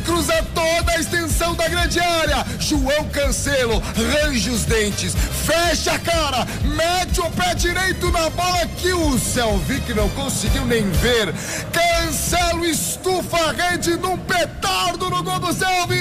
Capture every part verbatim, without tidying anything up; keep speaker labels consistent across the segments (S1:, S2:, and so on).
S1: cruza toda a extensão da grande área. João Cancelo range os dentes, fecha a cara, mete o pé direito na bola que o Selvic não conseguiu nem ver. Cancelo estufa a rede num petardo no gol do Selvic.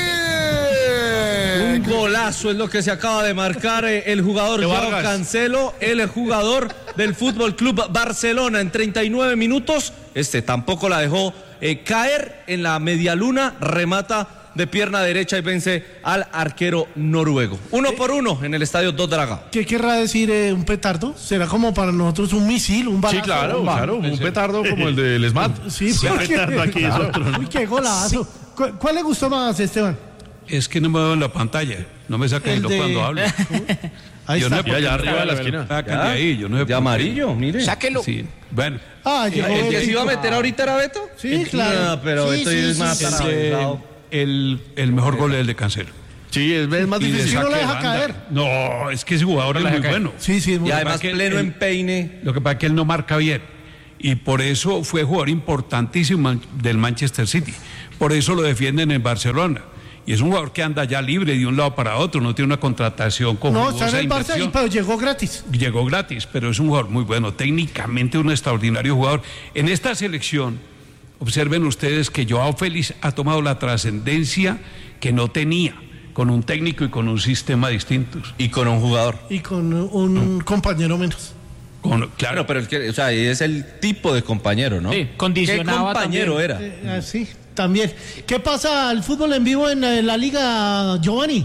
S2: Un golazo es lo que se acaba de marcar el jugador João Cancelo, el jugador del Fútbol Club Barcelona en treinta y nueve minutos. Este tampoco la dejó eh, caer en la medialuna, remata de pierna derecha y vence al arquero noruego. Uno ¿Qué? por uno en el estadio Dos Dragao.
S3: ¿Qué querrá decir eh, un petardo? ¿Será como para nosotros un misil, un balazo?
S4: Sí, claro, un claro, un petardo como el del SMAT.
S3: Sí, sí, porque... petardo aquí es otro, ¿no? Uy, qué golazo. Sí. ¿Cuál le gustó más, Esteban?
S5: Es que no me veo en la pantalla, no me sacan el de... cuando hablo.
S4: Ahí
S5: yo
S4: está.
S5: No sé
S4: allá arriba de la esquina.
S5: Sacan de ahí, yo no sé
S2: de amarillo, mire.
S6: Sáquelo.
S5: Sí, bueno.
S3: Ah,
S2: ¿El, el que se iba a meter ahorita era Beto?
S3: Sí,
S2: el,
S3: claro.
S2: No, pero
S3: sí,
S2: Beto
S3: sí,
S2: es
S3: sí,
S2: más
S3: sí,
S2: para
S5: el, el mejor gol es el de Cancelo.
S4: Sí, es, es más difícil.
S3: Si no lo deja caer.
S5: No, es que ese jugador es muy caer. bueno.
S3: Sí, sí, es muy
S2: y además que pleno
S5: él,
S2: empeine.
S5: Lo que pasa es que él no marca bien. Y por eso fue jugador importantísimo del Manchester City. Por eso lo defienden en Barcelona. Y es un jugador que anda ya libre de un lado para otro, no tiene una contratación con
S3: No, está en el Barça, pero llegó gratis.
S5: Llegó gratis, pero es un jugador muy bueno, técnicamente un extraordinario jugador. En esta selección, observen ustedes que Joao Félix ha tomado la trascendencia que no tenía, con un técnico y con un sistema distintos.
S2: Y con un jugador.
S3: Y con un ¿Mm? compañero menos.
S5: Con, claro,
S2: no, pero es que, o sea, es el tipo de compañero, ¿no?
S6: Sí, condicionado.
S2: ¿Qué compañero
S6: también.
S2: era?
S3: Eh, ah, sí. También. ¿Qué pasa al fútbol en vivo en, en la liga, Giovanni?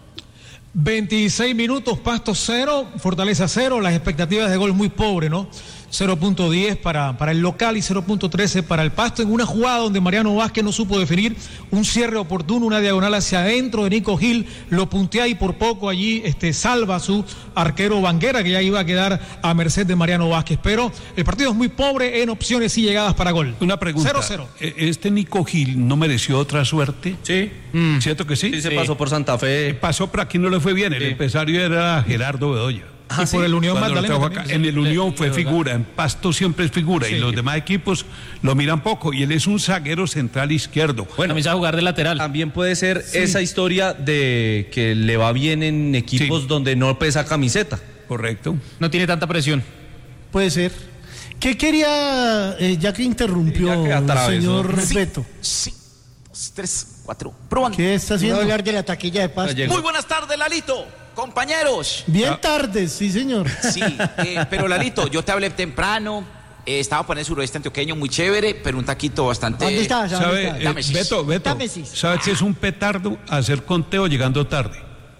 S7: veintiséis minutos, Pasto cero, Fortaleza cero, las expectativas de gol muy pobre, ¿no? cero punto diez para, para el local y cero punto trece para el Pasto, en una jugada donde Mariano Vázquez no supo definir un cierre oportuno, una diagonal hacia adentro de Nico Gil, lo puntea y por poco allí este, salva a su arquero Banguera, que ya iba a quedar a merced de Mariano Vázquez, pero el partido es muy pobre en opciones y llegadas para gol.
S5: Una pregunta,
S7: cero cero.
S5: ¿Este Nico Gil no mereció otra suerte?
S2: Sí.
S5: Mm. ¿Cierto que sí?
S2: Sí, se
S5: sí.
S2: pasó por Santa Fe.
S5: Pasó, pero aquí no le fue bien, el sí. empresario era Gerardo Bedoya.
S7: Ah, y sí. por el Unión Magdalena
S5: también, en el Unión le, fue le, figura, en Pasto siempre es figura, sí. y los demás equipos lo miran poco, y él es un zaguero central izquierdo.
S6: Bueno, también sabe jugar de lateral.
S2: También puede ser sí. esa historia de que le va bien en equipos sí. donde no pesa camiseta.
S5: Correcto.
S6: No tiene tanta presión.
S3: Puede ser. ¿Qué quería, eh, ya que interrumpió el señor sí. Beto?
S6: Sí, dos, tres, cuatro, probando.
S3: ¿Qué está haciendo?
S8: Voy a hablar de la taquilla de Pasto.
S6: Muy buenas tardes, Lalito. Compañeros.
S3: Bien ah. tarde, sí señor.
S6: Sí, eh, pero Lalito, yo te hablé temprano, eh, estaba por el suroeste antioqueño, muy chévere, pero un taquito bastante...
S8: ¿Dónde está?
S5: ¿Sabe, eh, Beto, Beto, ¿sabe qué es un petardo? Hacer conteo llegando tarde.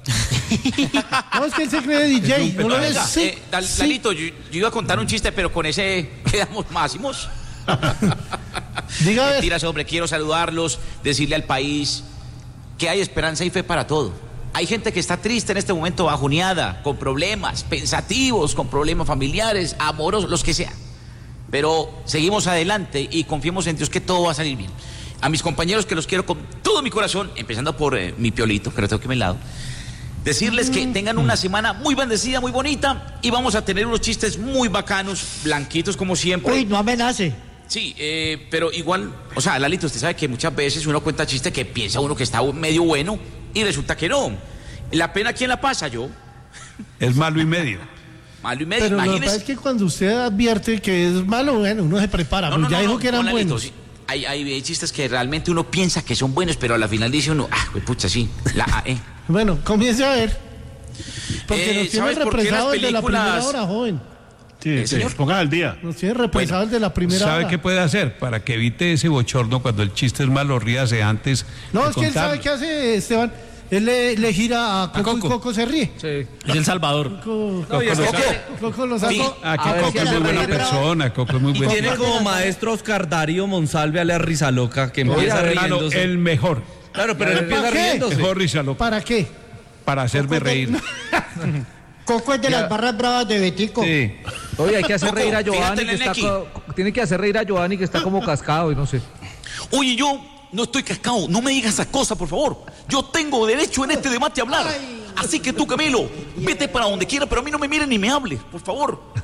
S3: No, es que él se cree D J.
S6: No lo es. Sí, eh, Dal, sí. Lalito, yo, yo iba a contar un chiste, pero con ese quedamos máximos.
S3: Diga.
S6: Mentiras, hombre, quiero saludarlos, decirle al país que hay esperanza y fe para todo. Hay gente que está triste en este momento, bajoneada, con problemas, pensativos, con problemas familiares, amorosos, los que sean. Pero seguimos adelante y confiemos en Dios que todo va a salir bien. A mis compañeros que los quiero con todo mi corazón, empezando por eh, mi Piolito, que lo tengo que me lado, decirles que tengan una semana muy bendecida, muy bonita, y vamos a tener unos chistes muy bacanos, blanquitos como siempre.
S8: Uy, no amenace.
S6: Sí, eh, pero igual, o sea, Lalito, usted sabe que muchas veces uno cuenta chistes que piensa uno que está medio bueno y resulta que no. La pena, ¿quién la pasa? Yo.
S5: Es malo y medio.
S6: Malo y medio,
S3: pero
S6: imagínese.
S3: Lo que pasa es que cuando usted advierte que es malo, bueno, uno se prepara, no, no, ya no, dijo no, que eran no, buenos.
S6: Sí. Hay, hay, hay chistes que realmente uno piensa que son buenos, pero a la final dice uno, ah, pues pucha, sí. La, eh.
S3: Bueno, comience a ver. Porque
S6: eh,
S3: nos tiene represado
S6: películas...
S3: de la primera hora, joven.
S4: Sí, eh, señor, sí. Ponga al día.
S3: Nos tiene represado bueno, de la primera
S5: ¿sabe
S3: hora.
S5: ¿Sabe qué puede hacer? Para que evite ese bochorno cuando el chiste es malo, ríase antes.
S3: No, es que él sabe qué hace, Esteban. Él le, le gira a Coco, a Coco y Coco se ríe.
S6: Sí. Es El Salvador.
S3: Coco,
S2: no,
S3: Coco,
S2: Coco,
S3: Coco, Coco lo sacó.
S5: Aquí Coco es muy buena persona, Coco es muy buena.
S2: Y tiene como maestro Oscar Darío Monsalve a la risa loca que empieza
S5: Oye,
S2: riéndose.
S5: El mejor.
S2: Claro, pero él empieza riéndose.
S5: Mejor risa loca.
S3: ¿Para qué?
S5: Para hacerme
S8: Coco
S5: reír.
S8: De... Coco es de ya. Las barras bravas de Betico.
S2: Sí.
S9: Oye, hay que hacer
S6: Coco,
S9: reír a Giovanni que está co... tiene que hacer reír a Giovanni que está como cascado y no sé.
S6: Oye, yo no estoy cascado, no me digas esas cosas, por favor. Yo tengo derecho en este debate a hablar. Ay. Así que tú, Camilo, vete para donde quieras, pero a mí no me mires ni me hables, por favor.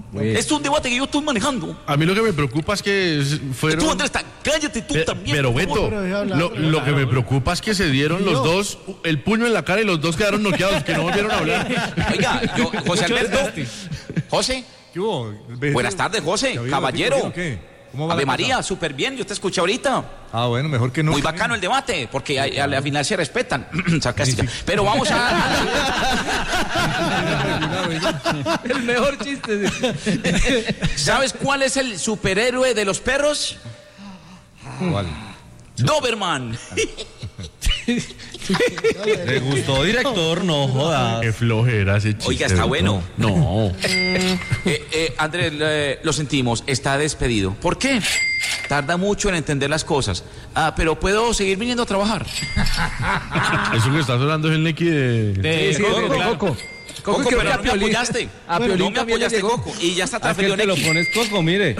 S6: Este es un debate que yo estoy manejando.
S4: A mí lo que me preocupa es que fueron...
S6: Tú, Andrés, cállate tú
S4: Pe-
S6: también.
S4: Pero Beto, lo, lo que me preocupa es que se dieron los dos el puño en la cara y los dos quedaron noqueados, que no volvieron a hablar.
S6: Oiga, yo, José Alberto, José,
S1: ¿Qué hubo?
S6: buenas tardes, José,
S1: ¿Ya vio
S6: caballero.
S1: lo que dijo, o qué? ¿Cómo va
S6: Ave
S1: la cosa?
S6: María, súper bien, yo te escuché ahorita.
S1: Ah, bueno, mejor que no.
S6: Muy bacano el debate, porque a- a- al final se respetan. Sarcástica. Pero vamos a...
S9: El mejor chiste.
S6: ¿Sabes cuál es el superhéroe de los perros?
S1: ¿Cuál?
S6: Doberman.
S2: ¿Le gustó, director? No joda.
S4: Qué flojera ese chiste.
S6: Oiga, está bueno.
S4: No.
S6: Eh, eh, Andrés, eh, lo sentimos, está despedido. ¿Por qué? Tarda mucho en entender las cosas. Ah, pero puedo seguir viniendo a trabajar.
S4: Eso que estás hablando es el Neki de...
S9: Sí, sí,
S2: Coco,
S9: Coco,
S2: claro.
S9: Coco.
S6: Coco,
S9: creo
S6: pero
S9: que
S6: no
S9: a
S6: me
S9: Piolín-
S6: apoyaste.
S9: a
S6: No
S9: Piolín
S6: me
S9: también le
S6: apoyaste,
S9: llegó.
S6: Coco. Y ya está
S2: ¿A qué
S6: transferido
S2: te lo
S6: Neki.
S2: pones, Coco? Mire.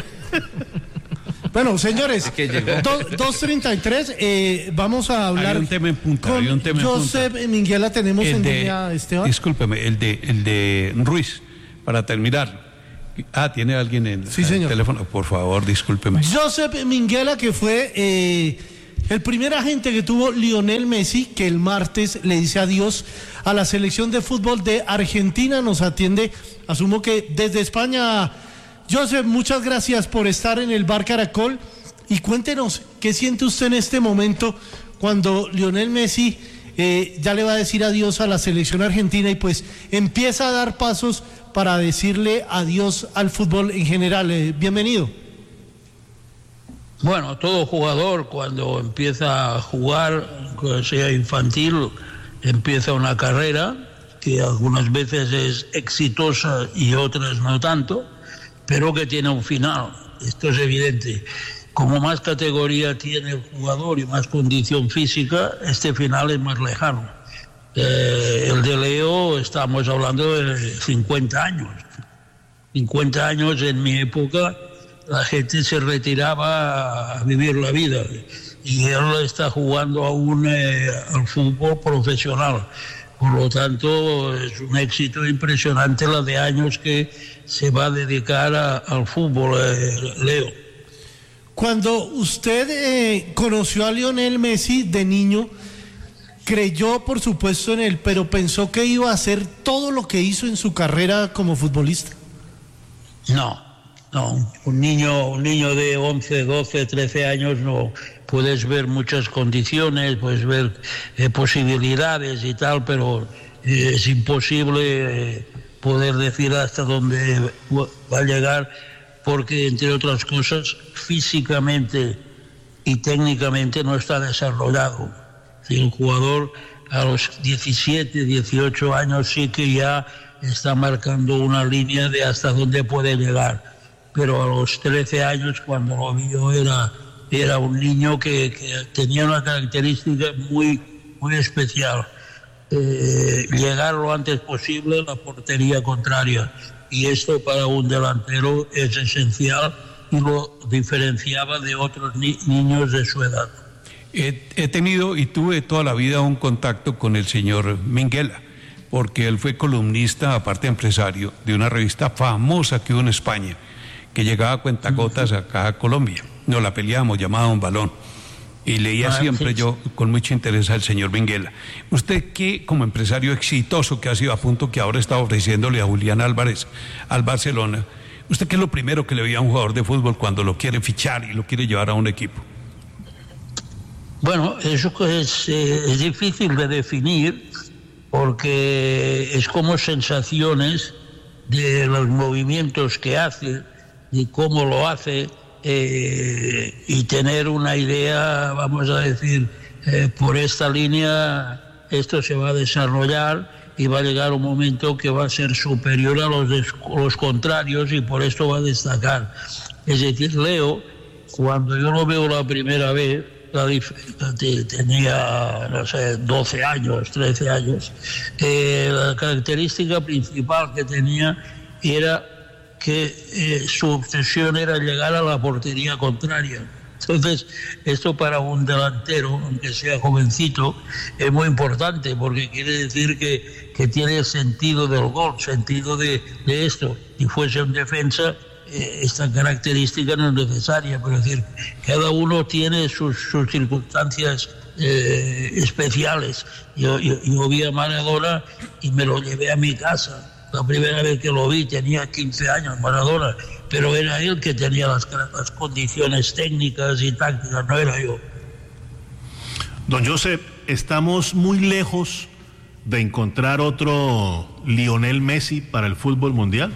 S3: Bueno, señores,
S2: que llegó.
S3: do- dos treinta y tres, eh, vamos a hablar
S5: Hay un tema en punta,
S3: con
S5: hay un tema en
S3: Josep Minguela, tenemos en línea, Esteban.
S5: Discúlpeme, el de, el de Ruiz, para terminar. Ah, ¿tiene alguien en
S3: Sí,
S5: el
S3: señor.
S5: teléfono? Por favor, discúlpeme.
S3: Josep Minguela, que fue eh, el primer agente que tuvo Lionel Messi, que el martes le dice adiós a la selección de fútbol de Argentina, nos atiende, asumo que desde España. Josep, muchas gracias por estar en el Bar Caracol y cuéntenos qué siente usted en este momento cuando Lionel Messi eh, ya le va a decir adiós a la selección argentina y pues empieza a dar pasos para decirle adiós al fútbol en general. Eh, bienvenido.
S10: Bueno, todo jugador cuando empieza a jugar, sea infantil, empieza una carrera que algunas veces es exitosa y otras no tanto, pero que tiene un final. Esto es evidente. Como más categoría tiene el jugador y más condición física, este final es más lejano. Eh, el de Leo, estamos hablando de cincuenta años. cincuenta años en mi época, la gente se retiraba a vivir la vida. Y él está jugando aún eh, al fútbol profesional. Por lo tanto, es un éxito impresionante la de años que se va a dedicar a, al fútbol, eh, Leo.
S3: Cuando usted eh, conoció a Lionel Messi de niño, creyó por supuesto en él, pero pensó que iba a hacer todo lo que hizo en su carrera como futbolista.
S10: No, no, un niño, un niño de once, doce, trece años no puedes ver muchas condiciones, puedes ver eh, posibilidades y tal, pero eh, es imposible eh, poder decir hasta dónde va a llegar, porque entre otras cosas físicamente y técnicamente no está desarrollado. Si el jugador a los diecisiete, dieciocho años sí que ya está marcando una línea de hasta dónde puede llegar, pero a los trece años cuando lo vio era, era un niño que, que tenía una característica muy, muy especial, eh, llegar lo antes posible a la portería contraria, y esto para un delantero es esencial y lo diferenciaba de otros ni- niños de su edad.
S5: He, he tenido y tuve toda la vida un contacto con el señor Minguela, porque él fue columnista, aparte empresario, de una revista famosa que hubo en España, que llegaba a cuentagotas acá a Colombia. Nos la peleábamos, llamada Un Balón. Y leía
S10: Ah,
S5: siempre
S10: sí.
S5: yo con mucho interés al señor Minguela. Usted, que como empresario exitoso que ha sido, a punto que ahora está ofreciéndole a Julián Álvarez al Barcelona, ¿usted qué es lo primero que le veía a un jugador de fútbol cuando lo quiere fichar y lo quiere llevar a un equipo?
S10: Bueno, eso es, eh, es difícil de definir porque es como sensaciones de los movimientos que hace, de cómo lo hace, eh, y tener una idea, vamos a decir, eh, por esta línea esto se va a desarrollar y va a llegar un momento que va a ser superior a los, des- los contrarios y por esto va a destacar. Es decir, Leo, cuando yo lo veo la primera vez, la dif- te- tenía, no sé, doce años, trece años, eh, la característica principal que tenía era que eh, su obsesión era llegar a la portería contraria. Entonces, esto para un delantero, aunque sea jovencito, es muy importante porque quiere decir que, que tiene sentido del gol, sentido de, de esto. Si fuese un defensa, eh, esta característica no es necesaria, pero es decir, cada uno tiene sus, sus circunstancias eh, especiales. Yo, yo, yo vi a Maradona y me lo llevé a mi casa. La primera vez que lo vi tenía quince años, Maradona, pero era él que tenía las, las condiciones técnicas y tácticas, no era yo.
S11: Don Josep, estamos muy lejos de encontrar otro Lionel Messi para el fútbol mundial.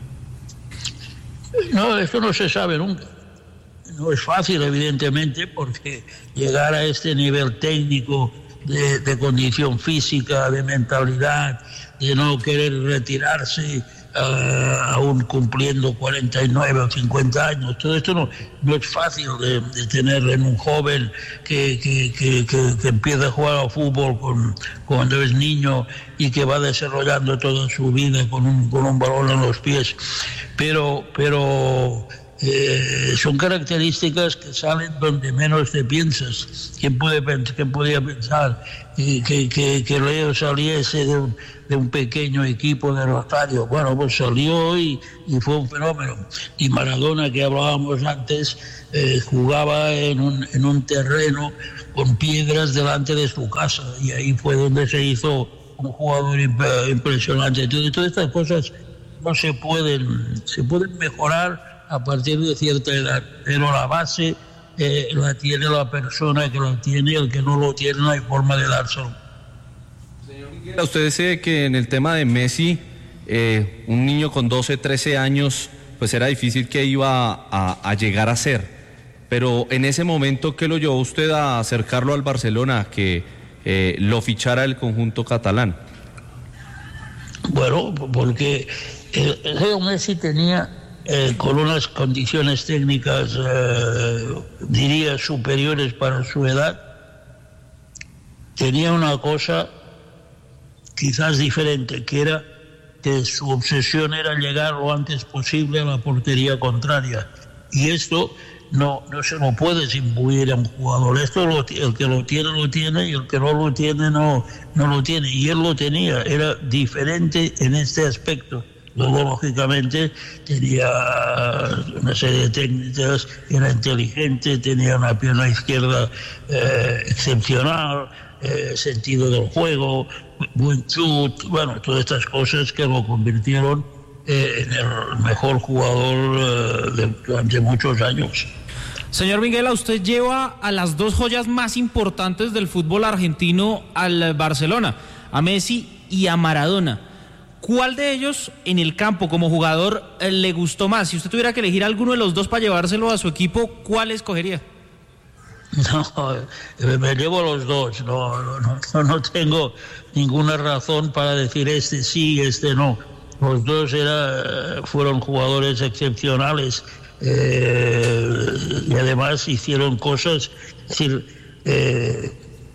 S10: No, esto no se sabe nunca. No es fácil, evidentemente, porque llegar a este nivel técnico de, de condición física, de mentalidad, de no querer retirarse uh, aún cumpliendo cuarenta y nueve o cincuenta años. Todo esto no, no es fácil de, de tener en un joven que, que, que, que, que empieza a jugar al fútbol con, cuando es niño y que va desarrollando toda su vida con un, con un balón en los pies. Pero, pero eh, son características que salen donde menos te piensas. ¿Quién puede quién podía pensar que, que, que, que Leo saliese de un, de un pequeño equipo de Rosario? Bueno, pues salió y, y fue un fenómeno. Y Maradona, que hablábamos antes, eh, jugaba en un, en un terreno con piedras delante de su casa, y ahí fue donde se hizo un jugador imp- impresionante. Entonces, todas estas cosas no se pueden, se pueden mejorar a partir de cierta edad, pero la base eh, la tiene la persona que lo tiene, el que no lo tiene no hay forma de dárselo.
S2: Usted dice que en el tema de Messi, eh, un niño con doce, trece años, pues era difícil que iba a, a llegar a ser. Pero en ese momento, ¿qué lo llevó usted a acercarlo al Barcelona, que eh, lo fichara el conjunto catalán?
S10: Bueno, porque el, el Leo Messi tenía, eh, con unas condiciones técnicas, eh, diría, superiores para su edad, tenía una cosa quizás diferente, que era que su obsesión era llegar lo antes posible a la portería contraria. Y esto no, no se lo puedes imbuir a un jugador. Esto lo, el que lo tiene, lo tiene, y el que no lo tiene, no, no lo tiene. Y él lo tenía, era diferente en este aspecto. Luego, lógicamente, tenía una serie de técnicas, era inteligente, tenía una pierna izquierda eh, excepcional, eh, sentido del juego, buen chut, bueno, todas estas cosas que lo convirtieron eh, en el mejor jugador eh, de, durante muchos años.
S12: Señor Minguela, usted lleva a las dos joyas más importantes del fútbol argentino al Barcelona, a Messi y a Maradona. ¿Cuál de ellos en el campo como jugador eh, le gustó más? Si usted tuviera que elegir alguno de los dos para llevárselo a su equipo, ¿cuál escogería?
S10: No, me llevo los dos, no, no, no, no tengo ninguna razón para decir este sí, este no. Los dos era, fueron jugadores excepcionales eh, y además hicieron cosas. Es decir, eh,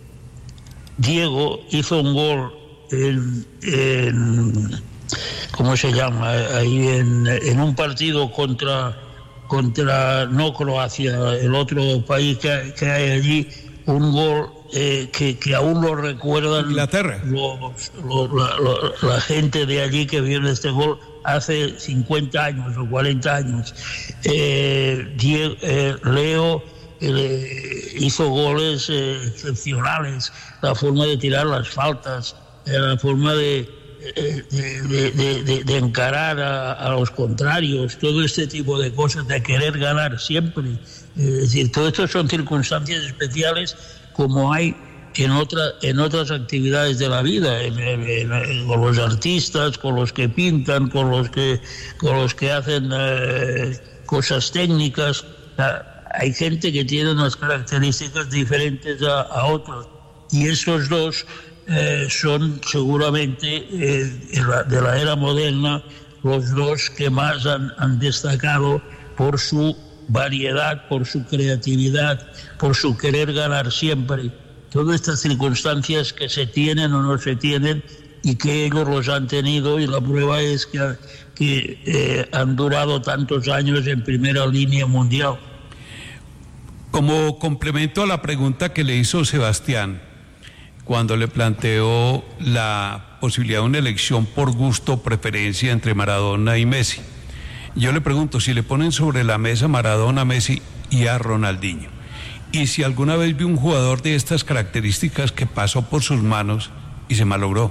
S10: Diego hizo un gol en, en ¿cómo se llama? Ahí en, en un partido contra contra no Croacia, el otro país que, que hay allí, un gol eh, que, que aún lo recuerdan
S5: Inglaterra.
S10: Los, los, la, la, la gente de allí que vio este gol hace cincuenta años o cuarenta años. Eh, Diego, eh, Leo eh, hizo goles eh, excepcionales, la forma de tirar las faltas, eh, la forma de De, de, de, de, de encarar a, a los contrarios, todo este tipo de cosas, de querer ganar siempre. Es decir, todo esto son circunstancias especiales como hay en, otra, en otras actividades de la vida, en, en, en, con los artistas, con los que pintan, con los que, con los que hacen eh, cosas técnicas. Hay gente que tiene unas características diferentes a, a otros, y esos dos Eh, son seguramente eh, de la era moderna los dos que más han, han destacado por su variedad, por su creatividad, por su querer ganar siempre. Todas estas circunstancias que se tienen o no se tienen y que ellos los han tenido, y la prueba es que, que eh, han durado tantos años en primera línea mundial.
S5: Como complemento a la pregunta que le hizo Sebastián, cuando le planteó la posibilidad de una elección por gusto o preferencia entre Maradona y Messi, yo le pregunto, si le ponen sobre la mesa Maradona, Messi y a Ronaldinho, y si alguna vez vi un jugador de estas características que pasó por sus manos y se malogró.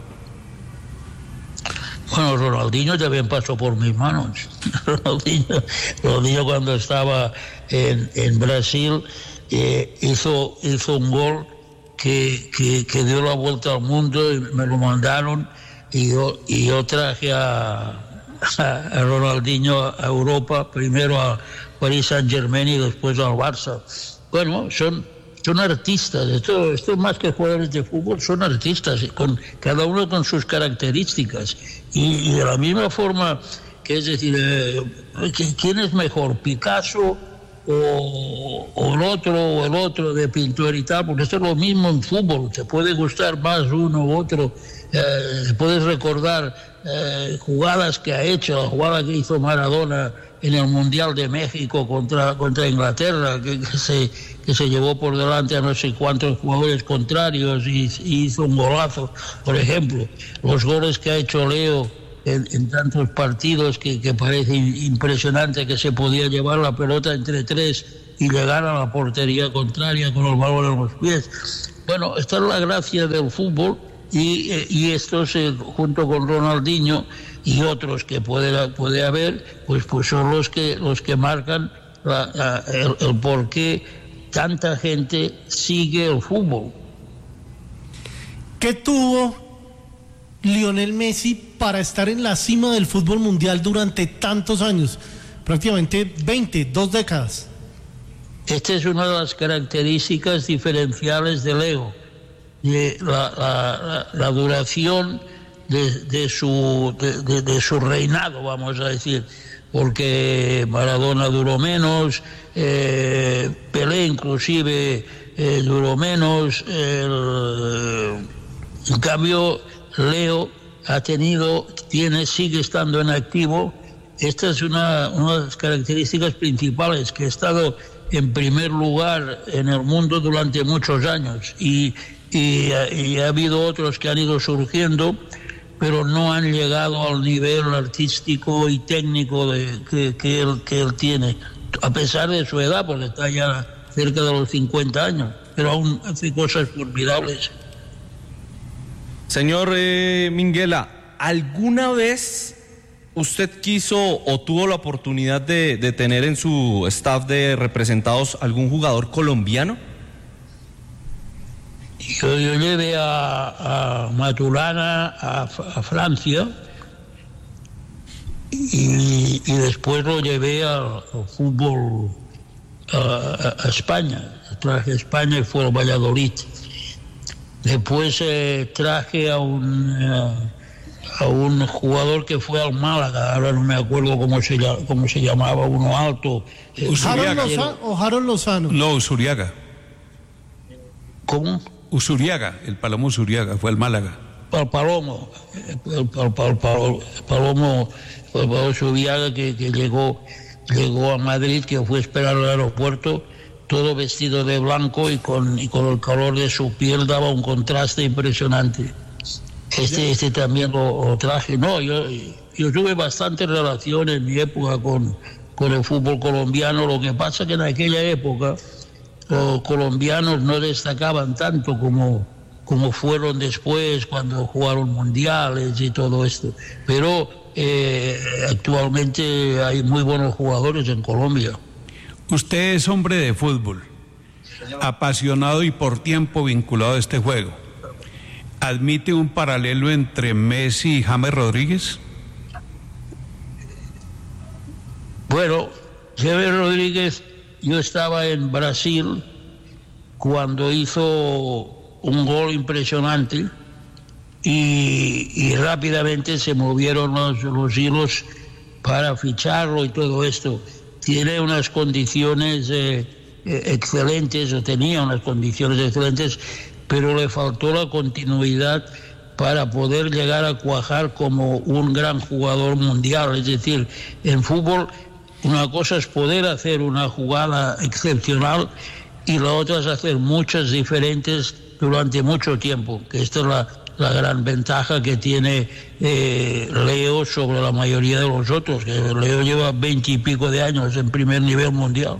S10: Bueno, Ronaldinho también pasó por mis manos. Ronaldinho, Ronaldinho cuando estaba en, en Brasil eh, hizo, hizo un gol que, que, que dio la vuelta al mundo y me lo mandaron y yo, y yo traje a, a, a Ronaldinho a Europa, primero a Paris Saint-Germain y después al Barça. Bueno, son, son artistas, esto, esto más que jugadores de fútbol, son artistas, con, cada uno con sus características. Y, y de la misma forma, que es decir, eh, ¿quién es mejor, Picasso o, o el otro o el otro de pintor y tal? Porque esto es lo mismo en fútbol, te puede gustar más uno u otro, eh, puedes recordar eh, jugadas que ha hecho, la jugada que hizo Maradona en el Mundial de México contra, contra Inglaterra, que, que, se, que se llevó por delante a no sé cuántos jugadores contrarios y, y hizo un golazo, por ejemplo. Los goles que ha hecho Leo en, en tantos partidos que, que parece impresionante que se podía llevar la pelota entre tres y llegar a la portería contraria con el balón en los pies. Bueno, esta es la gracia del fútbol y, y estos, eh, junto con Ronaldinho, y otros que puede, puede haber, pues, pues son los que, los que marcan la, la, el, el por qué tanta gente sigue el fútbol.
S3: ¿Qué tuvo Lionel Messi para estar en la cima del fútbol mundial durante tantos años? Prácticamente veinte, dos décadas.
S10: Esta es una de las características diferenciales de Leo, de la, la, la, la duración De, de, su, de, de, de su reinado, vamos a decir, porque Maradona duró menos, eh, Pelé inclusive eh, duró menos, el, en cambio Leo ha tenido, tiene, sigue estando en activo. Esta es una, una de las características principales, que ha estado en primer lugar en el mundo durante muchos años y, y, y ha habido otros que han ido surgiendo, pero no han llegado al nivel artístico y técnico de, que, que, él, que él tiene, a pesar de su edad, porque está ya cerca de los cincuenta años, pero aún hace cosas formidables.
S2: Señor eh, Minguella, ¿alguna vez usted quiso o tuvo la oportunidad de, de tener en su staff de representados algún jugador colombiano?
S10: Yo, yo llevé a, a Maturana a, a Francia y, y después lo llevé al, al fútbol a, a España. Traje a España y fue al Valladolid. Después eh, traje a un, a, a un jugador que fue al Málaga, ahora no me acuerdo cómo se, cómo se llamaba, uno alto.
S3: ¿Harold Lozano o Harold Lozano?
S5: No, Usuriaga.
S10: ¿Cómo?
S5: Usuriaga, el Palomo Usuriaga, fue al Málaga.
S10: El Palomo, el, el, el, el Palomo, el Palomo Usuriaga que, que llegó, llegó a Madrid, que fue a esperar al aeropuerto, todo vestido de blanco y con, y con el color de su piel daba un contraste impresionante. Este, este también lo, lo traje. No, yo, yo tuve bastante relación en mi época con, con el fútbol colombiano, lo que pasa que en aquella época los colombianos no destacaban tanto como, como fueron después cuando jugaron mundiales y todo esto. Pero eh, actualmente hay muy buenos jugadores en Colombia.
S5: Usted es hombre de fútbol, apasionado y por tiempo vinculado a este juego. ¿Admite un paralelo entre Messi y James Rodríguez?
S10: Bueno, James Rodríguez... Yo estaba en Brasil cuando hizo un gol impresionante y, y rápidamente se movieron los, los hilos para ficharlo y todo esto. Tiene unas condiciones eh, excelentes, o tenía unas condiciones excelentes, pero le faltó la continuidad para poder llegar a cuajar como un gran jugador mundial. Es decir, en fútbol una cosa es poder hacer una jugada excepcional y la otra es hacer muchas diferentes durante mucho tiempo, que esta es la, la gran ventaja que tiene eh, Leo sobre la mayoría de los otros, que Leo lleva veinte y pico de años en primer nivel mundial.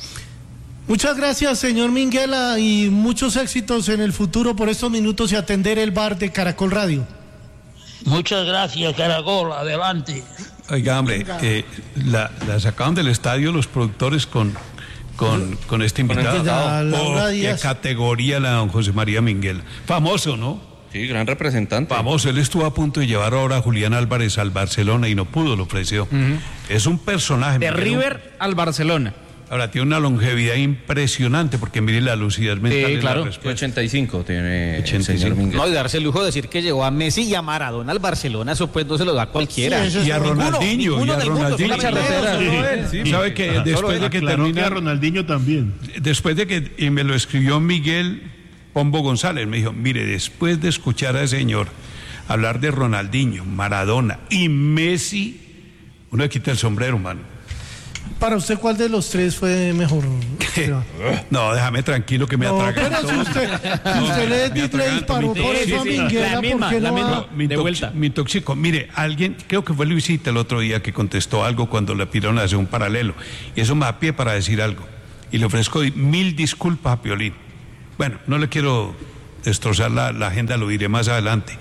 S3: Muchas gracias, señor Minguela, y muchos éxitos en el futuro por estos minutos y atender el bar de Caracol Radio.
S10: Muchas gracias, Caracol, adelante.
S5: Oiga, hombre, eh, la, la sacaron del estadio los productores con, con, con este invitado. Oh, qué categoría la don José María Minguela. Famoso, ¿no?
S2: Sí, gran representante.
S5: Famoso, él estuvo a punto de llevar ahora a Julián Álvarez al Barcelona y no pudo, lo ofreció. Uh-huh. Es un personaje.
S12: De River al Barcelona.
S5: Ahora, tiene una longevidad impresionante, porque mire la lucidez mental.
S2: Sí, claro, ochenta y cinco tiene ochenta y cinco.
S9: No, y darse el lujo de decir que llegó a Messi y a Maradona al Barcelona, eso pues no se lo da cualquiera.
S5: Sí, y a Ronaldinho, ninguno, y a Ronaldinho. Sí, sí, sabe que después de que termina...
S11: a Ronaldinho también.
S5: Después de que, y me lo escribió Miguel Pombo González, me dijo, mire, después de escuchar a ese señor hablar de Ronaldinho, Maradona y Messi, uno le quita el sombrero, mano.
S3: Para usted, ¿cuál de los tres fue mejor?
S5: No, déjame tranquilo que me
S3: no,
S5: atraganto.
S3: Pero si usted, si usted le, le disparó por eso a Minguela,
S12: la misma,
S3: ¿por qué
S12: la
S3: no
S12: misma,
S3: va?
S5: Mi,
S12: de
S5: tox,
S12: vuelta.
S5: mi tóxico. Mire, alguien, creo que fue Luisita el otro día que contestó algo cuando le pidieron hacer un paralelo. Y eso me da pie para decir algo. Y le ofrezco mil disculpas a Piolín. Bueno, no le quiero destrozar la, la agenda, lo diré más adelante.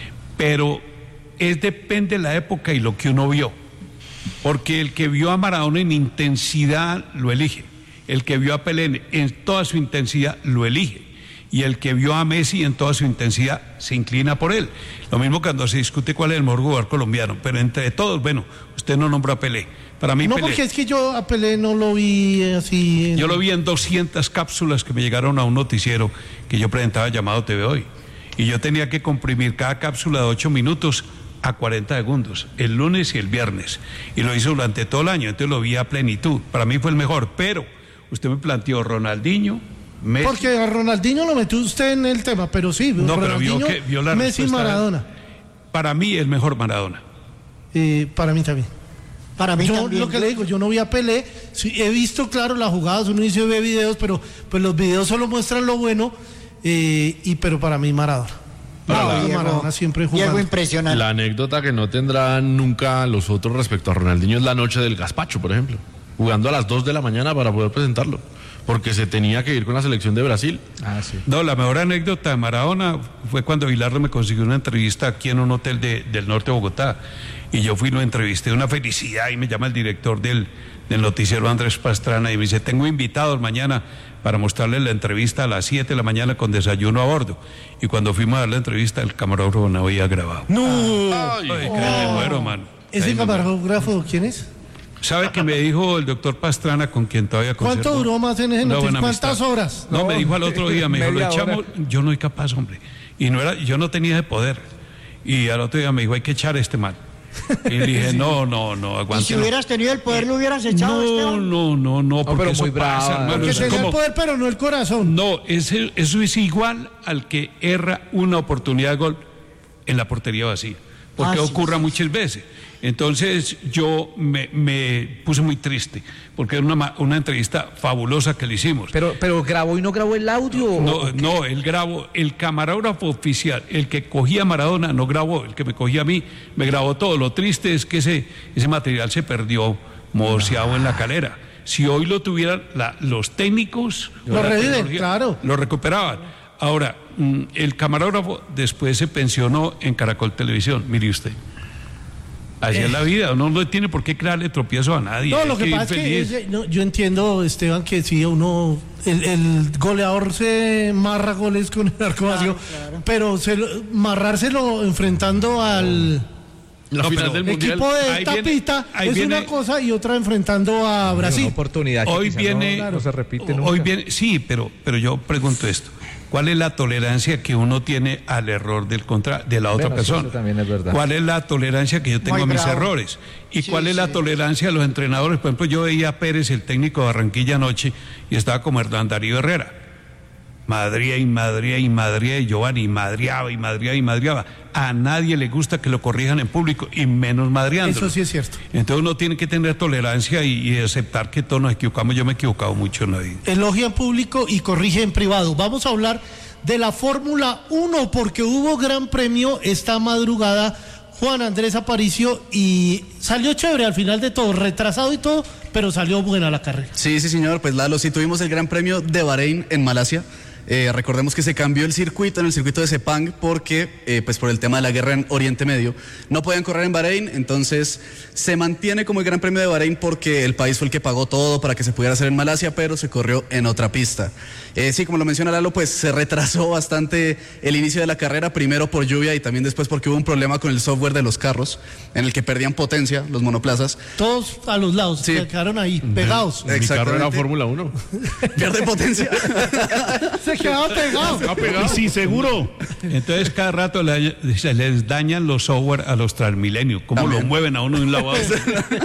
S5: Pero es depende de la época y lo que uno vio. Porque el que vio a Maradona en intensidad lo elige. El que vio a Pelé en toda su intensidad lo elige. Y el que vio a Messi en toda su intensidad se inclina por él. Lo mismo cuando se discute cuál es el mejor jugador colombiano. Pero entre todos, bueno, usted no nombró a Pelé. Para mí,
S3: no,
S5: Pelé.
S3: porque es que yo a Pelé no lo vi así. En...
S5: Yo lo vi en doscientas cápsulas que me llegaron a un noticiero que yo presentaba llamado T V Hoy. Y yo tenía que comprimir cada cápsula de ocho minutos a cuarenta segundos, el lunes y el viernes. Y lo hizo durante todo el año, entonces lo vi a plenitud. Para mí fue el mejor, pero usted me planteó Ronaldinho, Messi.
S3: Porque a Ronaldinho lo metió usted en el tema, pero sí,
S5: no,
S3: Ronaldinho,
S5: pero vio que, vio la
S3: Messi y Maradona.
S5: Para mí el mejor Maradona.
S3: Eh, para mí también.
S8: Para mí
S3: yo,
S8: también.
S3: Lo que le digo, yo no vi a Pelé, sí, he visto, claro, las jugadas, uno dice ve videos, pero pues los videos solo muestran lo bueno, eh, y pero para mí Maradona.
S11: No,
S3: no,
S11: Diego,
S3: Maradona siempre jugando.
S8: Diego impresionante.
S4: La anécdota que no tendrán nunca los otros respecto a Ronaldinho es la noche del gazpacho, por ejemplo. Jugando a las dos de la mañana para poder presentarlo. Porque se tenía que ir con la selección de Brasil.
S5: Ah, sí. No, la mejor anécdota de Maradona fue cuando Bilardo me consiguió una entrevista aquí en un hotel de, del norte de Bogotá. Y yo fui y lo entrevisté, una felicidad, y me llama el director del, del noticiero Andrés Pastrana y me dice, tengo invitados mañana para mostrarles la entrevista a las siete de la mañana con desayuno a bordo. Y cuando fuimos a dar la entrevista, el camarógrafo no había grabado.
S3: ¡No!
S5: Ay, Ay, oh. me muero, man.
S3: ¿Ese camarógrafo quién es?
S5: ¿Sabe que me dijo el doctor Pastrana, con quien todavía conservo?
S3: ¿Cuánto duró más en ese noticiero? ¿Cuántas horas?
S5: No, no, me dijo al otro día, me dijo, lo echamos, hora. Yo no soy capaz, hombre. Y no era, yo no tenía ese poder. Y al otro día me dijo, hay que echar a este man. Y le dije, sí. no, no, no, aguante.
S8: Y si hubieras tenido el poder, lo hubieras echado.
S5: No,
S8: Esteban.
S5: no, no, no, porque
S9: no,
S5: eso
S9: muy
S5: pasa,
S9: bravo,
S5: hermano.
S3: Porque
S5: Eso
S3: tenía
S5: como...
S3: el poder, pero no el corazón.
S5: No, ese, eso es igual al que erra una oportunidad de gol en la portería vacía. Porque ah, ocurra sí, muchas veces. Entonces yo me, me puse muy triste, porque era una, una entrevista fabulosa que le hicimos.
S9: Pero, pero grabó y no grabó el audio.
S5: No, no, él grabó, el camarógrafo oficial, el que cogía a Maradona no grabó, el que me cogía a mí me grabó todo. Lo triste es que ese, ese material se perdió morseado no. en la calera. Si hoy lo tuvieran la, los técnicos,
S3: lo reviven, claro.
S5: Lo recuperaban. Ahora, el camarógrafo después se pensionó en Caracol Televisión, mire usted. Así eh. es la vida, uno no tiene por qué crearle tropiezo a nadie.
S3: No, lo que, que pasa es que no, yo entiendo, Esteban, que si uno, el, el goleador se marra goles con el arco vacío, claro, claro. pero se lo, marrárselo enfrentando al
S4: la final del
S3: equipo
S4: mundial.
S3: de Tapita viene, es viene, una cosa y otra enfrentando a Brasil.
S9: Una oportunidad.
S5: Hoy viene,
S9: no, no se repite nunca.
S5: Hoy viene, sí, pero, pero yo pregunto esto. ¿Cuál es la tolerancia que uno tiene al error del contra, de la otra
S9: bueno,
S5: persona?
S9: Sí, eso también es verdad.
S5: ¿Cuál es la tolerancia que yo tengo Muy a mis bravo. errores? ¿Y sí, cuál es sí. la tolerancia de los entrenadores? Por ejemplo, yo veía a Pérez, el técnico de Barranquilla anoche, y estaba como Hernán Darío Herrera. Madría y madría y madría y Giovanni, madriaba y madriaba y madriaba. A nadie le gusta que lo corrijan en público y menos madriándolo.
S3: Eso sí es cierto.
S5: Entonces uno tiene que tener tolerancia y, y aceptar que todos nos equivocamos. Yo me he equivocado mucho en la vida.
S3: Elogia en público y corrige en privado. Vamos a hablar de la Fórmula uno porque hubo gran premio esta madrugada. Juan Andrés Aparicio, y salió chévere al final de todo, retrasado y todo, pero salió buena la carrera.
S13: Sí, sí, señor. Pues Lalo, sí tuvimos el Gran Premio de Bahrein en Malasia. Eh, recordemos que se cambió el circuito en el circuito de Sepang porque, eh, pues por el tema de la guerra en Oriente Medio, no podían correr en Bahrein, entonces se mantiene como el Gran Premio de Bahrein porque el país fue el que pagó todo para que se pudiera hacer en Malasia, pero se corrió en otra pista. Eh, sí, como lo menciona Lalo, pues se retrasó bastante el inicio de la carrera, primero por lluvia y también después porque hubo un problema con el software de los carros, en el que perdían potencia los monoplazas.
S3: Todos a los lados, sí. Se quedaron ahí, pegados.
S4: Mi carro era Fórmula uno.
S13: Pierde potencia.
S3: Se quedaba pegado.
S11: Se pegado. Y sí, seguro.
S5: Entonces cada rato le, se les dañan los software a los Transmilenio. ¿Cómo también lo mueven a uno de un lado a otro?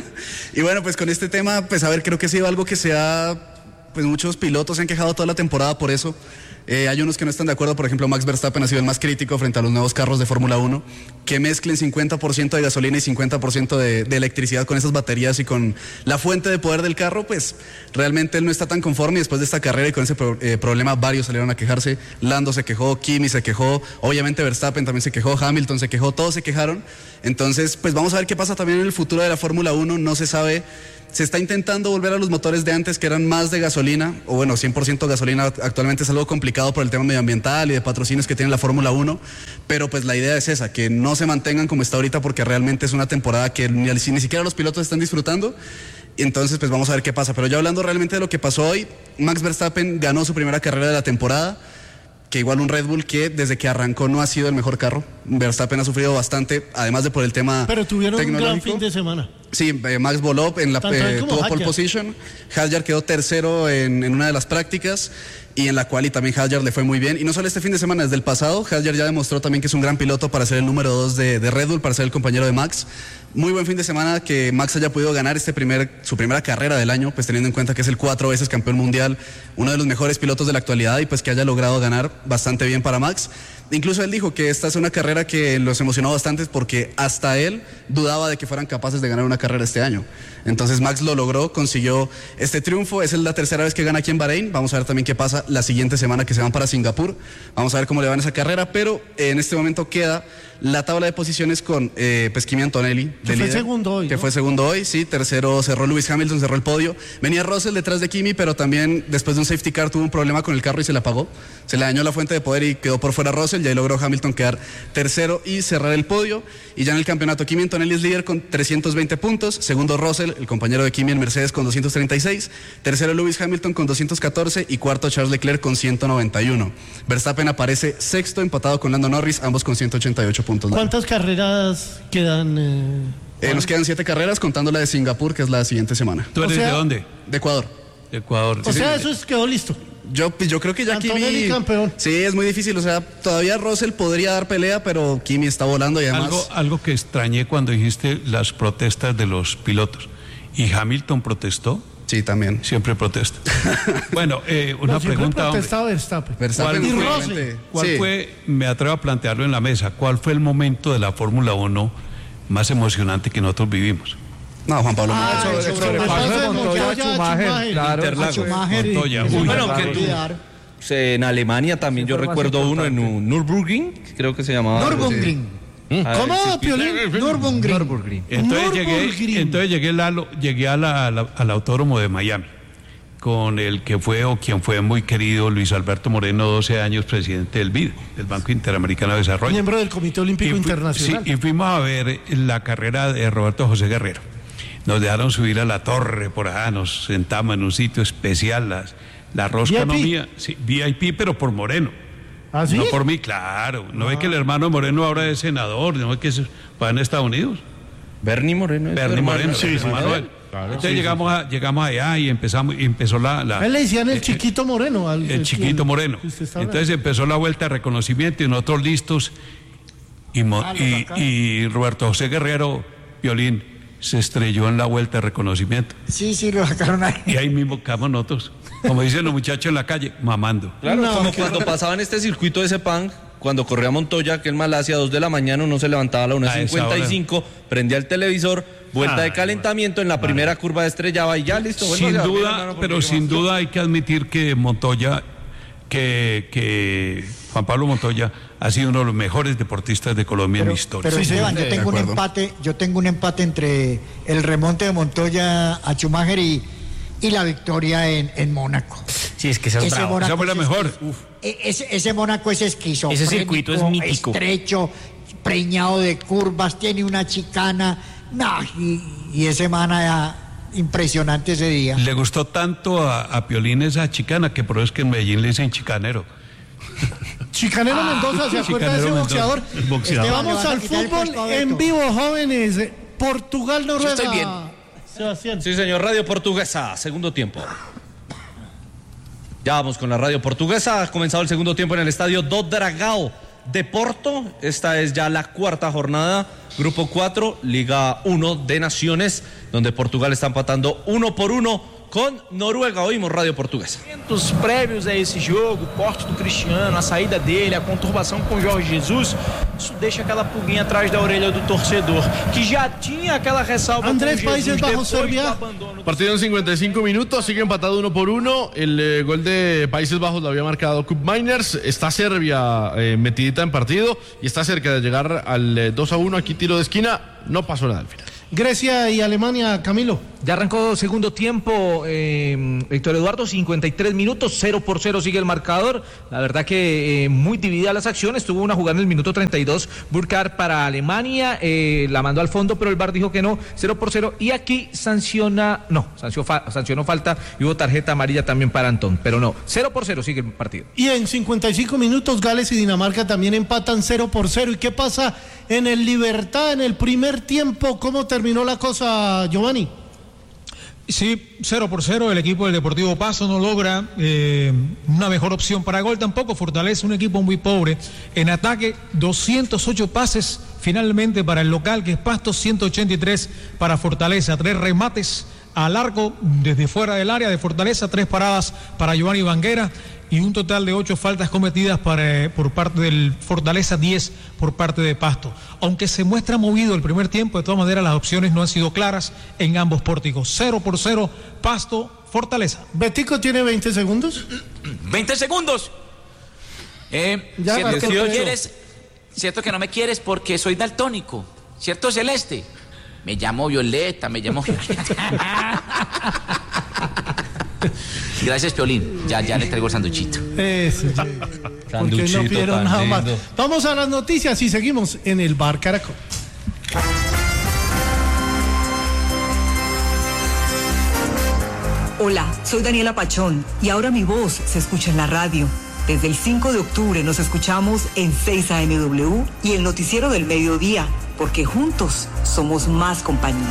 S13: Y bueno, pues con este tema, pues a ver, creo que ha sido algo que se ha... Pues muchos pilotos se han quejado toda la temporada por eso. Eh, hay unos que no están de acuerdo, por ejemplo, Max Verstappen ha sido el más crítico frente a los nuevos carros de Fórmula uno, que mezclen cincuenta por ciento de gasolina y cincuenta por ciento de, de electricidad con esas baterías y con la fuente de poder del carro, pues realmente él no está tan conforme y después de esta carrera y con ese pro, eh, problema varios salieron a quejarse. Lando se quejó, Kimi se quejó, obviamente Verstappen también se quejó, Hamilton se quejó, todos se quejaron. Entonces, pues vamos a ver qué pasa también en el futuro de la Fórmula uno, no se sabe. Se está intentando volver a los motores de antes que eran más de gasolina, o bueno, cien por ciento gasolina. Actualmente es algo complicado por el tema medioambiental y de patrocinios que tiene la Fórmula uno, pero pues la idea es esa, que no se mantengan como está ahorita porque realmente es una temporada que ni, ni siquiera los pilotos están disfrutando. Entonces pues vamos a ver qué pasa, pero ya hablando realmente de lo que pasó hoy, Max Verstappen ganó su primera carrera de la temporada, que igual un Red Bull que desde que arrancó no ha sido el mejor carro. Verstappen ha sufrido bastante, además de por el tema
S3: pero tuvieron
S13: tecnológico.
S3: Un gran fin de semana.
S13: Sí, eh, Max voló, en la, eh, tuvo pole position, Hadjar quedó tercero en, en una de las prácticas y en la cual y también Hadjar le fue muy bien. Y no solo este fin de semana, desde el pasado, Hadjar ya demostró también que es un gran piloto para ser el número dos de, de Red Bull, para ser el compañero de Max. Muy buen fin de semana que Max haya podido ganar este primer, su primera carrera del año, pues teniendo en cuenta que es el cuatro veces campeón mundial, uno de los mejores pilotos de la actualidad y pues que haya logrado ganar bastante bien para Max. Incluso él dijo que esta es una carrera que los emocionó bastante porque hasta él dudaba de que fueran capaces de ganar una carrera este año. Entonces Max lo logró, consiguió este triunfo, es la tercera vez que gana aquí en Bahrein. Vamos a ver también qué pasa la siguiente semana que se van para Singapur. Vamos a ver cómo le va en esa carrera, pero en este momento queda la tabla de posiciones con eh, pues Kimi Antonelli.
S3: Que fue segundo hoy,
S13: Que
S3: ¿no?
S13: fue segundo hoy, sí. Tercero cerró Lewis Hamilton, cerró el podio. Venía Russell detrás de Kimi, pero también después de un safety car tuvo un problema con el carro y se le apagó. Se le dañó la fuente de poder y quedó por fuera Russell, y ahí logró Hamilton quedar tercero y cerrar el podio. Y ya en el campeonato Kimi Antonelli es líder con trescientos veinte puntos. Segundo Russell, el compañero de Kimi en Mercedes, con doscientos treinta y seis. Tercero Lewis Hamilton con doscientos catorce y cuarto Charles Leclerc con ciento noventa y uno. Verstappen aparece sexto empatado con Lando Norris, ambos con ciento ochenta y ocho puntos.
S3: ¿Cuántas carreras quedan? Eh,
S13: eh, nos quedan siete carreras contando la de Singapur, que es la siguiente semana.
S5: ¿Tú eres
S3: o sea,
S5: de dónde?
S13: De Ecuador.
S5: De Ecuador.
S3: O
S5: sí,
S3: sea,
S5: sí.
S3: eso es, quedó listo.
S13: Yo, yo creo que ya
S3: Antonelli
S13: Kimi...
S3: campeón.
S13: Sí, es muy difícil, o sea, todavía Russell podría dar pelea, pero Kimi está volando y además...
S5: Algo, algo que extrañé cuando dijiste las protestas de los pilotos. ¿Y Hamilton protestó?
S13: Sí, también.
S5: Siempre protesta. Bueno, eh, una
S3: no,
S5: pregunta...
S3: protestaba Verstappen.
S13: Verstappen
S3: y
S13: fue
S3: Russell.
S13: realmente-
S5: ¿Cuál
S13: sí.
S5: fue, me atrevo a plantearlo en la mesa, cuál fue el momento de la Fórmula uno más emocionante que nosotros vivimos?
S13: No, Juan Pablo.
S3: Ah,
S13: no,
S3: el
S13: eso-
S3: sobrepaso de Montoya a Schumacher.
S2: Claro.
S12: A Schumacher y-
S5: Montoya,
S12: y-
S5: uy,
S2: Bueno,
S12: para
S2: que tú-
S12: olvidar.
S2: En Alemania también yo recuerdo uno en un Nürburgring, creo que se llamaba.
S12: Nürburgring.
S2: Ah,
S3: ¿Cómo,
S2: sí,
S3: Piolín?
S12: Nürburgring.
S5: Entonces
S3: Nürburgring.
S5: llegué, entonces llegué, Lalo, llegué a la- a la- al autódromo de Miami con el que fue o quien fue muy querido Luis Alberto Moreno, doce años presidente del B I D, del Banco Interamericano de Desarrollo.
S3: Miembro del Comité Olímpico
S5: Y fui-
S3: Internacional.
S5: Sí, y fuimos a ver la carrera de Roberto José Guerrero. Nos dejaron subir a la torre por allá, nos sentamos en un sitio especial, la, la rosca no
S3: V I P.
S5: mía, sí, V I P, pero por Moreno.
S3: ¿Ah, sí?
S5: No por mí, claro. ¿No ve que el hermano de Moreno ahora es senador? ¿No ve que es, va en Estados Unidos?
S2: Bernie Moreno. es
S5: Bernie
S2: su hermano,
S5: Moreno,
S2: ¿no?
S5: sí, sí,
S2: Hermano de él.
S5: Manuel. Entonces llegamos, a, llegamos allá y empezamos y empezó la... la
S3: A él le decían el
S5: eh,
S3: chiquito moreno. al-
S5: el chiquito
S3: que-
S5: Moreno.
S3: que usted está hablando.
S5: Entonces empezó la vuelta de reconocimiento y nosotros listos. Y, Mo-
S3: Ah, lo
S5: y,
S3: sacaron.
S5: y Roberto José Guerrero, Violín, se estrelló en la vuelta de reconocimiento.
S8: Sí, sí, lo sacaron ahí.
S5: Y ahí mismo quedamos nosotros, como dicen los muchachos en la calle, mamando.
S2: Claro, no, como cuando pasaba en este circuito de Sepang, cuando corría Montoya, que en Malasia, a dos de la mañana, uno se levantaba a la una cincuenta y cinco, prendía el televisor, vuelta ah, de calentamiento, en la primera vale. curva estrellaba y ya listo.
S5: Sin bueno, duda, pero sin duda hay que admitir que Montoya, que, que Juan Pablo Montoya ha sido uno de los mejores deportistas de Colombia pero, en historia.
S8: Pero sí, Esteban, sí, yo tengo un empate, yo tengo un empate entre el remonte de Montoya a Schumacher y, y la victoria en, en Mónaco.
S9: Sí, es que esa, es
S5: esa fue la mejor.
S8: Ese, ese Mónaco es esquizofrénico,
S9: ese circuito es mítico,
S8: estrecho, preñado de curvas, tiene una chicana, nah, y, y ese mana impresionante ese día.
S5: Le gustó tanto a, a Piolín esa chicana que por eso es que en Medellín le dicen chicanero.
S3: Chicanero ah, Mendoza, ¿se acuerda de ese boxeador? boxeador. Vamos al fútbol en vivo, jóvenes. Portugal, Noruega.
S6: Yo estoy bien.
S2: Sebastián. Sí, señor, Radio Portuguesa, segundo tiempo. Ya vamos con la Radio Portuguesa. Ha comenzado el segundo tiempo en el estadio do Dragão de Porto. Esta es ya la cuarta jornada. Grupo cuatro, Liga uno de Naciones, donde Portugal está empatando uno por uno con Noruega. Oímos Radio Portuguesa.
S14: Os prévios a esse jogo, o corte do Cristiano, a saída dele, a conturbação com o Jorge Jesus, isso deixa aquela pulguinha atrás da orelha do torcedor, que já tinha aquela ressalva.
S3: Andrés, Países Bajos, Serbia.
S4: Partido en cincuenta y cinco minutos, sigue empatado uno por uno. El eh, gol de Países Bajos lo había marcado Koop Meiners. Está Serbia eh, metidita en partido y está cerca de llegar al eh, dos a uno. Aquí tiro de esquina, no pasó nada al final.
S3: Grecia y Alemania, Camilo.
S7: Ya arrancó segundo tiempo, eh, Víctor Eduardo, cincuenta y tres minutos, cero por cero sigue el marcador. La verdad que eh, muy dividida las acciones. Tuvo una jugada en el minuto treinta y dos, Burkhardt para Alemania, eh, la mandó al fondo, pero el V A R dijo que no, cero por cero. Y aquí sanciona, no, sancionó, fa, sancionó falta y hubo tarjeta amarilla también para Antón, pero no, cero por cero sigue el partido.
S3: Y en cincuenta y cinco minutos, Gales y Dinamarca también empatan cero por cero. ¿Y qué pasa en el Libertad en el primer tiempo? ¿Cómo terminó la cosa, Giovanni?
S7: Sí, cero por cero, el equipo del Deportivo Pasto no logra eh, una mejor opción para gol, tampoco Fortaleza, un equipo muy pobre. En ataque, doscientos ocho pases finalmente para el local, que es Pasto, ciento ochenta y tres para Fortaleza, tres remates al arco desde fuera del área de Fortaleza, tres paradas para Giovanni Banguera y un total de ocho faltas cometidas para, por parte del Fortaleza, diez por parte de Pasto. Aunque se muestra movido el primer tiempo, de todas maneras las opciones no han sido claras en ambos pórticos. Cero por cero, Pasto, Fortaleza.
S3: Betico tiene veinte segundos.
S6: veinte segundos. Eh,
S3: ya,
S6: ¿cierto, que no me quieres, cierto que no me quieres porque soy daltónico, ¿cierto, Celeste? Me llamo Violeta, me llamo Violeta. Gracias, Piolín. Ya, ya le traigo el sanduchito.
S3: Eso, sí. Porque no pidieron nada más. Vamos a las noticias y seguimos en el Bar Caracol.
S15: Hola, soy Daniela Pachón y ahora mi voz se escucha en la radio. Desde el cinco de octubre nos escuchamos en seis A M W y el noticiero del mediodía, porque juntos somos más compañía.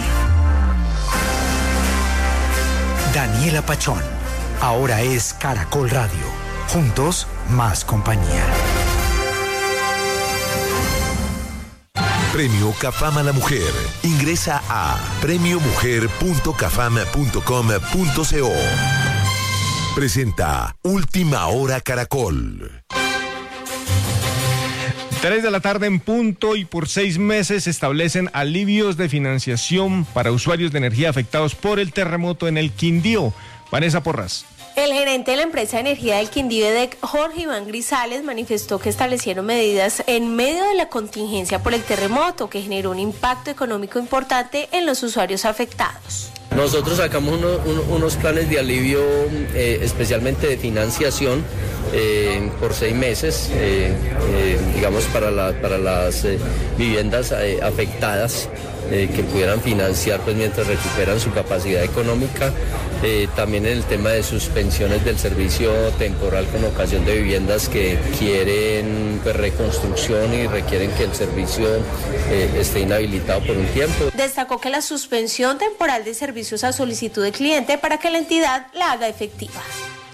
S16: Daniela Pachón, ahora es Caracol Radio. Juntos, más compañía.
S17: Premio Cafam a la Mujer. Ingresa a premio mujer punto cafam punto com punto co. Presenta Última Hora Caracol.
S18: Tres de la tarde en punto y por seis meses se establecen alivios de financiación para usuarios de energía afectados por el terremoto en el Quindío. Vanessa Porras.
S19: El gerente de la empresa de energía del Quindío, EDEC, Jorge Iván Grisales, manifestó que establecieron medidas en medio de la contingencia por el terremoto que generó un impacto económico importante en los usuarios afectados.
S20: Nosotros sacamos uno, uno, unos planes de alivio, eh, especialmente de financiación, eh, por seis meses, eh, eh, digamos, para, la, para las eh, viviendas eh, afectadas, eh, que pudieran financiar pues mientras recuperan su capacidad económica. Eh, también en el tema de suspensiones del servicio temporal con ocasión de viviendas que quieren pues, reconstrucción y requieren que el servicio eh, esté inhabilitado por un tiempo.
S19: Destacó que la suspensión temporal de servicios a solicitud de cliente para que la entidad la haga efectiva.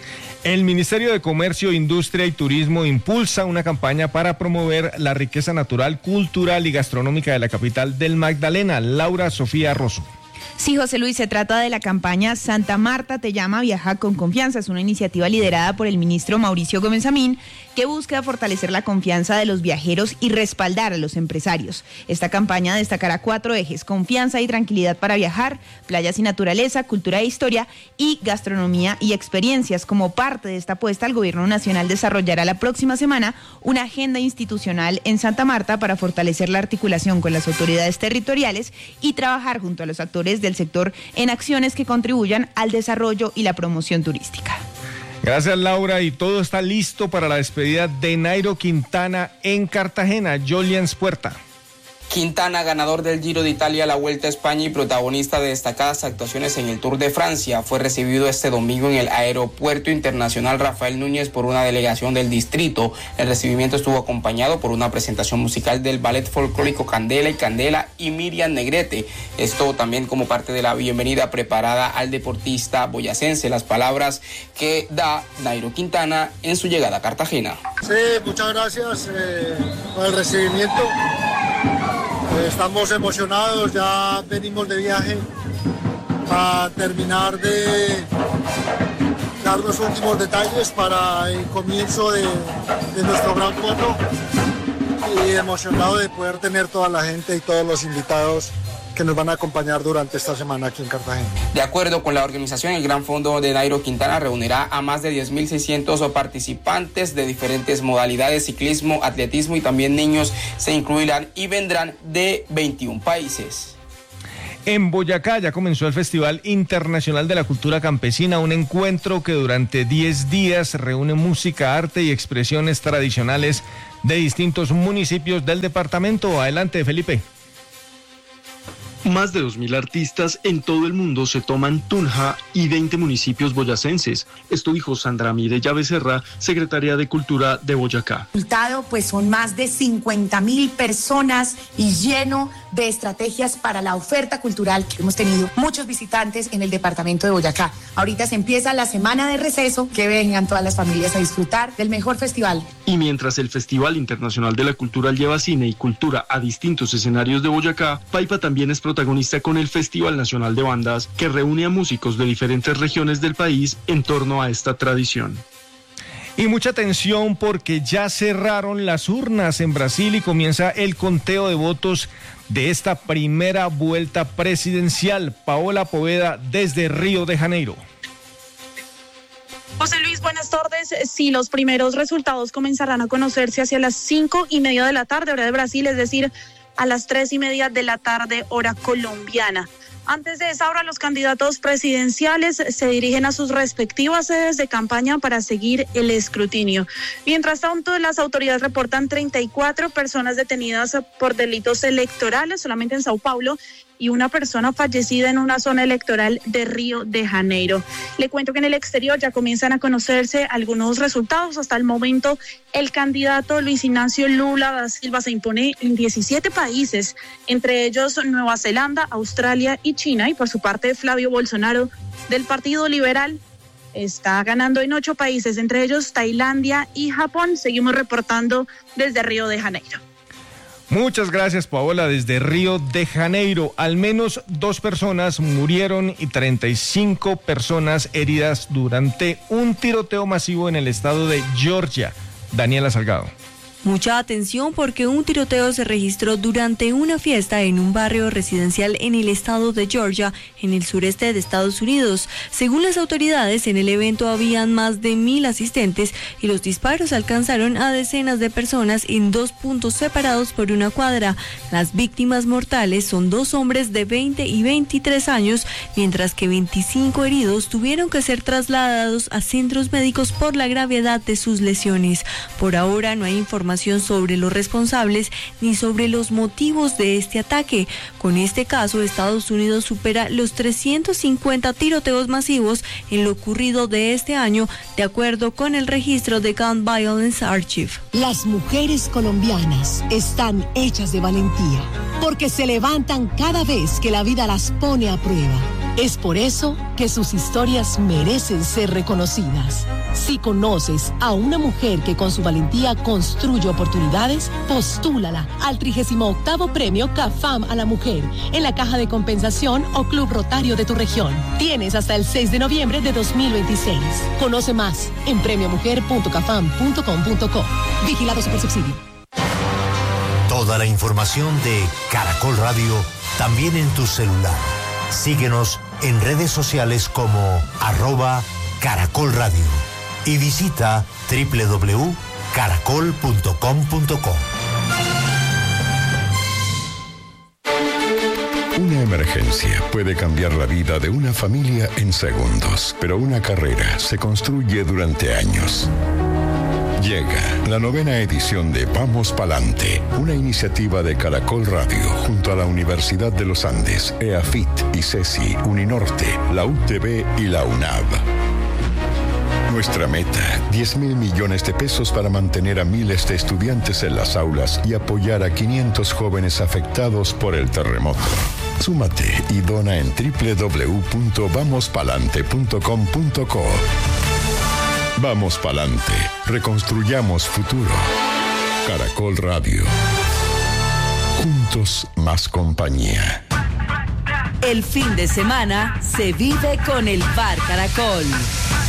S18: El Ministerio de Comercio, Industria y Turismo impulsa una campaña para promover la riqueza natural, cultural y gastronómica de la capital del Magdalena. Laura Sofía Rosso.
S21: Sí, José Luis, se trata de la campaña Santa Marta te llama, viaja con confianza. Es una iniciativa liderada por el ministro Mauricio Gómez Amín que busca fortalecer la confianza de los viajeros y respaldar a los empresarios. Esta campaña destacará cuatro ejes: confianza y tranquilidad para viajar, playas y naturaleza, cultura e historia y gastronomía y experiencias. Como parte de esta apuesta, el Gobierno Nacional desarrollará la próxima semana una agenda institucional en Santa Marta para fortalecer la articulación con las autoridades territoriales y trabajar junto a los actores del sector en acciones que contribuyan al desarrollo y la promoción turística.
S18: Gracias, Laura, y todo está listo para la despedida de Nairo Quintana en Cartagena. Jolians Puerta.
S22: Quintana, ganador del Giro de Italia, la Vuelta a España y protagonista de destacadas actuaciones en el Tour de Francia, fue recibido este domingo en el Aeropuerto Internacional Rafael Núñez por una delegación del distrito. El recibimiento estuvo acompañado por una presentación musical del ballet folclórico Candela y Candela y Miriam Negrete. Esto también como parte de la bienvenida preparada al deportista boyacense. Las palabras que da Nairo Quintana en su llegada a Cartagena.
S1: Sí, muchas gracias eh, por el recibimiento. Estamos emocionados, ya venimos de viaje a terminar de dar los últimos detalles para el comienzo de, de nuestro gran fondo y emocionado de poder tener toda la gente y todos los invitados que nos van a acompañar durante esta semana aquí en Cartagena.
S22: De acuerdo con la organización, el Gran Fondo de Nairo Quintana reunirá a más de diez mil seiscientos participantes de diferentes modalidades: ciclismo, atletismo y también niños se incluirán y vendrán de veintiún países.
S18: En Boyacá ya comenzó el Festival Internacional de la Cultura Campesina, un encuentro que durante diez días reúne música, arte y expresiones tradicionales de distintos municipios del departamento. Adelante, Felipe.
S23: Más de dos mil artistas en todo el mundo se toman Tunja y veinte municipios boyacenses. Esto dijo Sandra Mireya Becerra, secretaria de Cultura de Boyacá.
S24: El resultado pues son más de cincuenta mil personas y lleno de estrategias para la oferta cultural. Hemos tenido muchos visitantes en el departamento de Boyacá. Ahorita se empieza la semana de receso, que vengan todas las familias a disfrutar del mejor festival.
S23: Y mientras el Festival Internacional de la Cultura lleva cine y cultura a distintos escenarios de Boyacá, Paipa también es protagonista con el Festival Nacional de Bandas, que reúne a músicos de diferentes regiones del país en torno a esta tradición.
S18: Y mucha atención porque ya cerraron las urnas en Brasil y comienza el conteo de votos de esta primera vuelta presidencial. Paola Poveda desde Río de Janeiro.
S25: José Luis, buenas tardes. Sí, los primeros resultados comenzarán a conocerse hacia las cinco y media de la tarde, hora de Brasil, es decir, a las tres y media de la tarde, hora colombiana. Antes de esa hora, los candidatos presidenciales se dirigen a sus respectivas sedes de campaña para seguir el escrutinio. Mientras tanto, las autoridades reportan treinta y cuatro personas detenidas por delitos electorales solamente en Sao Paulo y una persona fallecida en una zona electoral de Río de Janeiro. Le cuento que en el exterior ya comienzan a conocerse algunos resultados. Hasta el momento, el candidato Luis Ignacio Lula da Silva se impone en diecisiete países, entre ellos Nueva Zelanda, Australia y China. Y por su parte, Flavio Bolsonaro, del Partido Liberal, está ganando en ocho países, entre ellos Tailandia y Japón. Seguimos reportando desde Río de Janeiro.
S18: Muchas gracias, Paola, desde Río de Janeiro. Al menos dos personas murieron y treinta y cinco personas heridas durante un tiroteo masivo en el estado de Georgia. Daniela Salgado.
S26: Mucha atención porque un tiroteo se registró durante una fiesta en un barrio residencial en el estado de Georgia, en el sureste de Estados Unidos. Según las autoridades, en el evento habían más de mil asistentes y los disparos alcanzaron a decenas de personas en dos puntos separados por una cuadra. Las víctimas mortales son dos hombres de veinte y veintitrés años, mientras que veinticinco heridos tuvieron que ser trasladados a centros médicos por la gravedad de sus lesiones. Por ahora no hay información sobre los responsables ni sobre los motivos de este ataque. Con este caso, Estados Unidos supera los trescientos cincuenta tiroteos masivos en lo ocurrido de este año, de acuerdo con el registro de Gun Violence Archive.
S27: Las mujeres colombianas están hechas de valentía, porque se levantan cada vez que la vida las pone a prueba. Es por eso que sus historias merecen ser reconocidas. Si conoces a una mujer que con su valentía construye oportunidades, postúlala al trigésimo octavo Premio CAFAM a la Mujer en la Caja de Compensación o Club Rotario de tu región. Tienes hasta el seis de noviembre de dos mil veintiséis. Conoce más en premio mujer punto cafam punto com punto co. Vigilado Supersubsidio.
S5: Toda la información de Caracol Radio también en tu celular. Síguenos en redes sociales como arroba Caracol Radio y visita doble u doble u doble u punto caracol punto com punto co.
S8: Una emergencia puede cambiar la vida de una familia en segundos, pero una carrera se construye durante años. Llega la novena edición de Vamos Palante, una iniciativa de Caracol Radio junto a la Universidad de los Andes, EAFIT, ICESI, Uninorte, la U T B y la UNAV. Nuestra meta, diez mil millones de pesos para mantener a miles de estudiantes en las aulas y apoyar a quinientos jóvenes afectados por el terremoto. Súmate y dona en doble u doble u doble u punto vamos palante punto com punto co. Vamos pa'lante, reconstruyamos futuro. Caracol Radio. Juntos más compañía.
S9: El fin de semana se vive con el Bar Caracol.